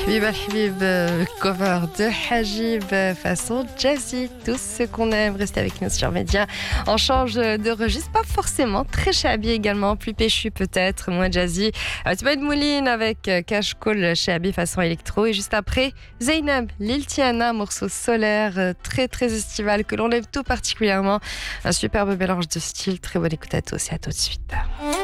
Habib Al-Habib, cover de Hajib, façon jazzy, tout ce qu'on aime. Restez avec nous sur Média. On change de registre, pas forcément, très shabby également, plus péchu peut-être, moins jazzy. Tu vas être Mouline avec Cash Call shabby façon électro. Et juste après, Zainab, Lil Tiana, morceau solaire, très très estival que l'on aime tout particulièrement. Un superbe mélange de style, très bonne écoute à tous et à tout de suite.